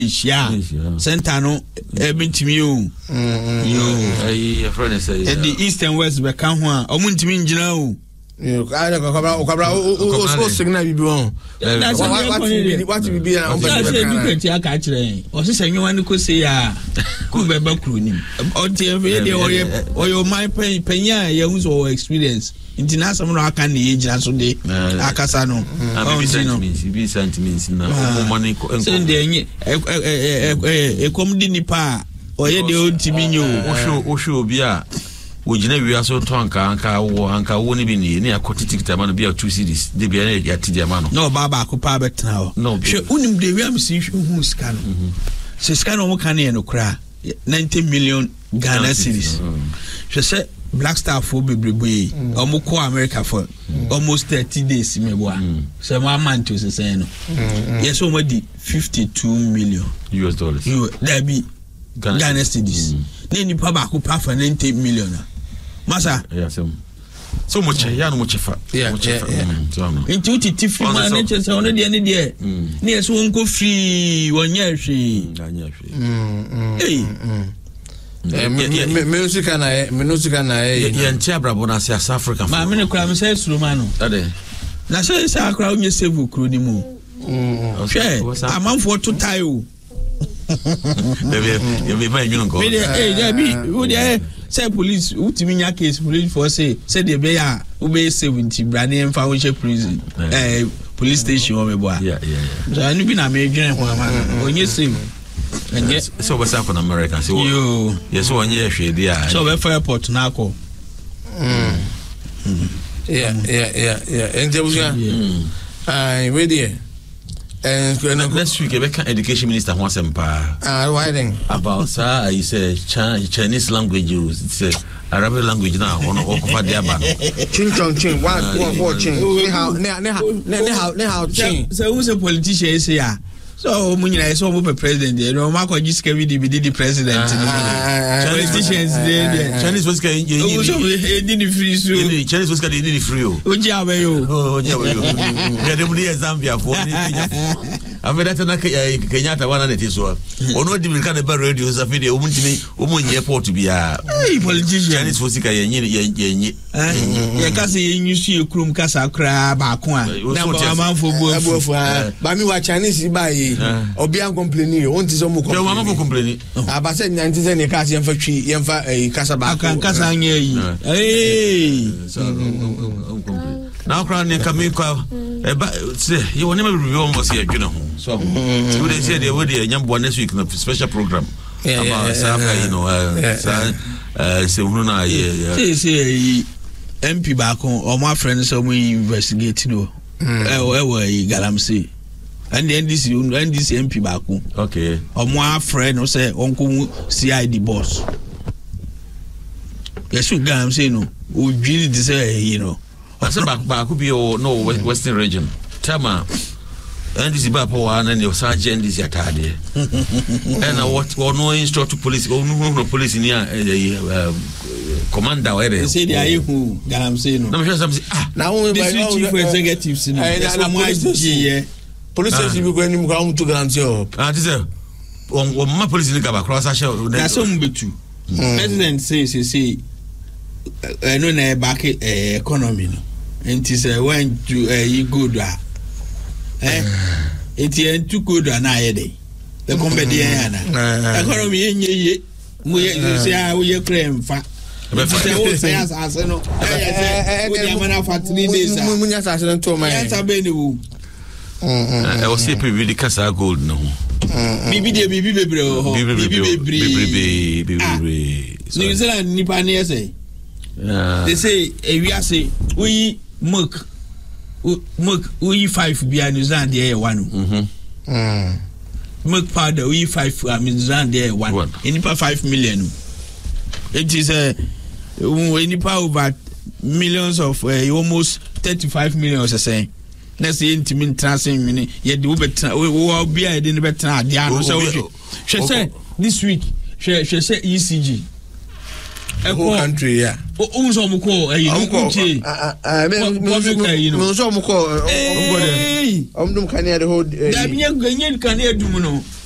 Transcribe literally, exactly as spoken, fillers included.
ishia center no ebintimi o yo ai friend say the east and west be kan ho a omuntimi ngina o yo ka ka okabra o signal bi bi won what bi bi na o be ka aka kire o se senwa ni ko se ya ku be ba kru ni o ti e de o yo my penya ya hu so experience international no aka na ye gina so de akasa no o sentiments bi sentiments na o money ko so de enye e kom di nipa o ye de o ntimi nyo o show o show bi a o gina wi aso to anka anka wo anka wo ni bi ni ni akoti ticket ma no bi a two series de bi na ya ti dia ma no no baba ko pa betra ho hwe unim de wi am si hu ska no se ska no mo kan ye no kra ninety million Ghana cedis hwe se Black Star for bebrebe omo ko America for almost thirty days meboa so ma man to say no yes o mo di fifty-two million U S dollars you there be Ghana cedis na ni pa ba ko pa for ninety million masa yes so much ya no much fa much so no into titi free man na chese ono de ne de na yeso wonko free wonya hwe anya hwe eh me music na me music na eh ya ntia brabo na South Africa ma me ne kura me say suruma no ade na so isa kura onye save kru ni mu hwe amanfo to tai o bebe you be my you go eh there be who there say police ultimi nya case police for say say dey be ya we be seventy brand emfa wo she prison eh police station o me boa yeah yeah so anu bi na me dwen ho ma onye save and so what's up in America so you yes so onye hwe dia so we for airport na ko mm yeah yeah yeah yeah and jebuga ai we there and next week we can education minister wants him pa ah why then about sir he said Chinese language it's a Arabic language now on okufa dia ba chin chong chin what what what chin ne how ne ne how ne how chin so who's a politician say ya so munyina so mo president you know ma ko jiske we be the president politicians there Chinese was can you need free so Chinese was can you need free o oji abayo oji abayo ya dem di Zambia for ni after that na Kenyatta wana na tiso ono di milka na ba radio za video omuntimi omunye airport bia politician Chinese was can yenye yenye ya kasi yenyusu ekrum kasa kra ba ko a na ba manfo buafu ba mi wa Chinese ba yi obi an complain o nti so mo complain yo mama complain aba se nyanti se ne kasi yemfa twi yemfa kasa ba kan kasa anya yi eh so complain now crown ne kamiko e ba se you want me review on was here you know so so they say they would nyambo next week na special program about Saka you know uh se unu na say say M P ba kon o ma friend so mo investigate no eh eh galamsey and the N D C N D C M P ba kon okay o mo a friend no say onko C I D boss yesu galamsey no o dwiri de say you know asa ba ba ku bi o no western region tama N D C ba power na ne sergeant N D C atade and what or no instruct police or no police ni commander where say they are who galamsey no na me say ah na we chief executives no na police station bi ko ni mu ka mu to galamsey o ah this o ma police ni ka ba cross a show na so mbetu president say say say eh no na back economy no and it say when to you good ah eh it ain't too good na ye dey the company yana economy yenye ye mu ye say ah we claim fa say o say as as no eh say we dey man for three days ah mu nya say no to man ya ta be ni wo mm I was say people the kasa gold no bibi de bibi bebre ho bibi bebre bibi bebre New Zealand ni pa ne say they say e wi ase we milk milk we five bia New Zealand there one mhm mm milk powder we five New Zealand there one enipa five million it is a enipa over millions of uh, almost thirty-five million or say na say intimi transfer mini ye de wo betra wo bia ye de ne betra ade ano so hwe say this week hwe hwe say E C G a whole country yeah o so mo ko eh you nche ah ah me so mo ko o go there om dum kan ya the whole da binya ganyen kan ya dum no